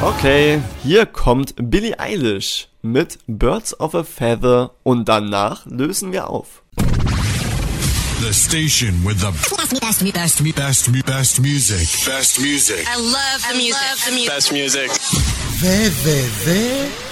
Okay, hier kommt Billie Eilish mit Birds of a Feather und danach lösen wir auf. The station with the best music. Best music. I love the music. Best music. www